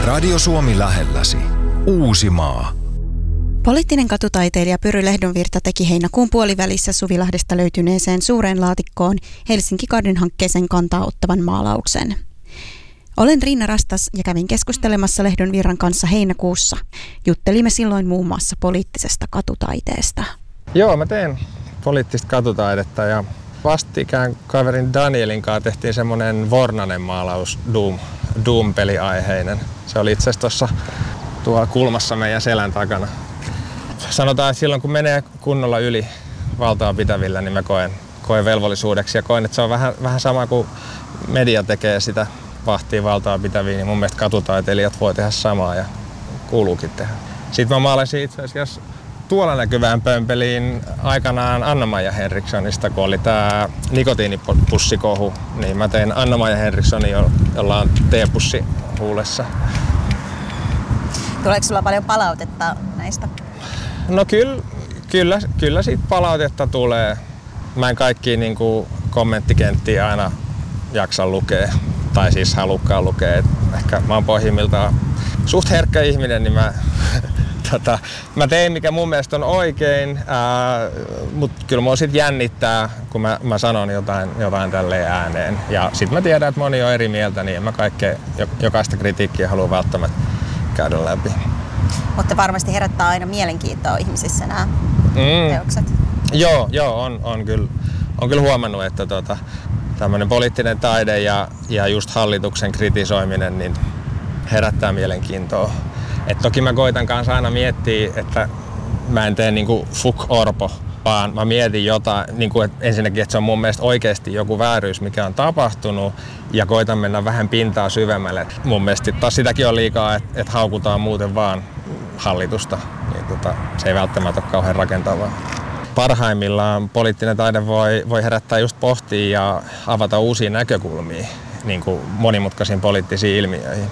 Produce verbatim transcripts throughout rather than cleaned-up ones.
Radio Suomi lähelläsi. Uusimaa. Poliittinen katutaiteilija Pyry Lehdonvirta teki heinäkuun puolivälissä Suvilahdesta löytyneeseen suureen laatikkoon Helsinki Garden-hankkeeseen kantaa ottavan maalauksen. Olen Riina Rastas ja kävin keskustelemassa Lehdonvirran kanssa heinäkuussa. Juttelimme silloin muun muassa poliittisesta katutaiteesta. Joo, mä teen poliittista katutaidetta ja vastikään kaverin Danielin kanssa tehtiin semmonen Vornanen maalaus Doom, Doom-peliaiheinen. Se oli itse asiassa tuossa tuolla kulmassa meidän selän takana. Sanotaan, että silloin kun menee kunnolla yli valtaa pitävillä, niin mä koen, koen velvollisuudeksi ja koen, että se on vähän, vähän sama kuin media tekee sitä vahtii valtaa pitäviä, niin mun mielestä katutaiteilijat voi tehdä samaa ja kuuluukin tehdä. Sitten mä maalasin itse asiassa tuolla näkyvään pömpeliin aikanaan Anna-Maija Henrikssonista, kun oli tää nikotiinipussikohu, niin mä tein Anna-Maija Henrikssonin, jolla on teepussi huulessa. Tuleeko sulla paljon palautetta näistä? No kyllä, kyllä, kyllä siitä palautetta tulee. Mä en kaikkia niin kuin kommenttikenttiä aina jaksa lukea, tai siis halukkaan lukea. Ehkä mä oon pohjimmiltaan suht herkkä ihminen, niin mä, tota, mä tein mikä mun mielestä on oikein, ää, mutta kyllä mua sit jännittää, kun mä, mä sanon jotain, jotain tälleen ääneen. Ja sit mä tiedän, että moni on eri mieltä, niin en mä kaikkea, jokaista kritiikkiä halua välttämättä käydä läpi. Mutta varmasti herättää aina mielenkiintoa ihmisissä nämä mm. teokset. Joo, joo on, on, kyllä, on kyllä huomannut, että tota, tämmöinen poliittinen taide ja, ja just hallituksen kritisoiminen niin herättää mielenkiintoa. Et toki mä koitan kanssa aina miettiä, että mä en tee niinku fuck Orpo, vaan mä mietin jotain, niinku, että ensinnäkin, että se on mun mielestä oikeasti joku vääryys, mikä on tapahtunut, ja koitan mennä vähän pintaa syvemmälle. Mun mielestä taas sitäkin on liikaa, että, että haukutaan muuten vaan hallitusta, niin tota, se ei välttämättä ole kauhean rakentavaa. Parhaimmillaan poliittinen taide voi, voi herättää just pohtia ja avata uusia näkökulmia niin kuin monimutkaisiin poliittisiin ilmiöihin.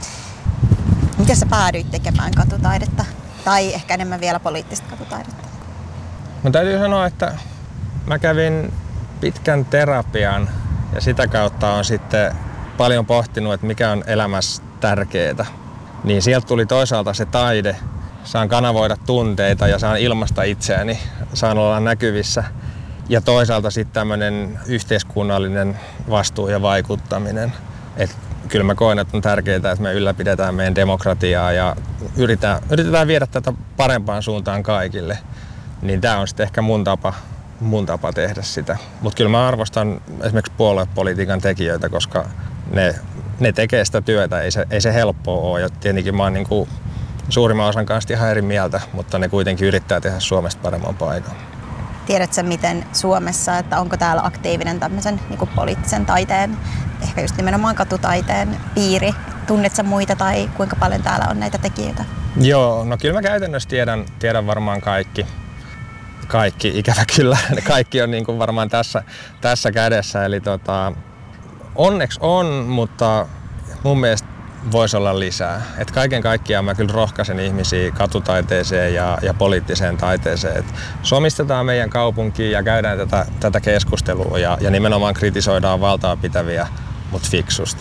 Miten sä päädyit tekemään katutaidetta? Tai ehkä enemmän vielä poliittista katutaidetta? No täytyy sanoa, että mä kävin pitkän terapian ja sitä kautta on sitten paljon pohtinut, että mikä on elämässä tärkeää. Niin sieltä tuli toisaalta se taide. Saan kanavoida tunteita ja saan ilmaista itseäni, saan olla näkyvissä. Ja toisaalta sitten tämmöinen yhteiskunnallinen vastuu ja vaikuttaminen. Et kyllä mä koen, että on tärkeää, että me ylläpidetään meidän demokratiaa ja yritetään, yritetään viedä tätä parempaan suuntaan kaikille. Niin tää on sitten ehkä mun tapa, mun tapa tehdä sitä. Mutta kyllä mä arvostan esimerkiksi puoluepolitiikan tekijöitä, koska ne, ne tekee sitä työtä, ei se, ei se helppoa ole. Ja tietenkin mä oon niinku suurimman osan kanssa ihan eri mieltä, mutta ne kuitenkin yrittää tehdä Suomesta paremman paikan. Tiedätkö miten Suomessa, että onko täällä aktiivinen tämmöisen niin kuin poliittisen taiteen, ehkä just nimenomaan katutaiteen piiri? Tunnetko muita tai kuinka paljon täällä on näitä tekijöitä? Joo, no kyllä mä käytännössä tiedän, tiedän varmaan kaikki. Kaikki, ikävä kyllä. Ne kaikki on niin kuin varmaan tässä, tässä kädessä. Eli tota, onneksi on, mutta mun mielestä voisi olla lisää. Et kaiken kaikkiaan mä kyllä rohkaisen ihmisiä katutaiteeseen ja, ja poliittiseen taiteeseen. Et somistetaan meidän kaupunkiin ja käydään tätä, tätä keskustelua ja, ja nimenomaan kritisoidaan valtaa pitäviä, mutta fiksusti.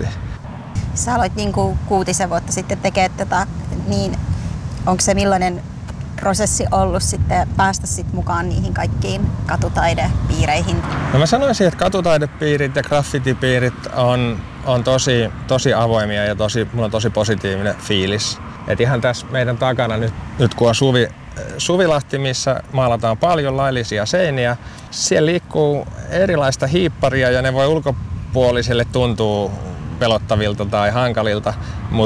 Sä aloit niin kuin kuutisen vuotta sitten tekemään tätä, niin onko se millainen prosessi ollut sitten päästä sit mukaan niihin kaikkiin katutaidepiireihin? No mä sanoisin, että katutaidepiirit ja graffitipiirit on, on tosi, tosi avoimia ja tosi, mulla on tosi positiivinen fiilis. Et ihan tässä meidän takana nyt, nyt kun on Suvi, Suvilahti, missä maalataan paljon laillisia seiniä, siellä liikkuu erilaista hiipparia ja ne voi ulkopuoliselle tuntua pelottavilta tai hankalilta.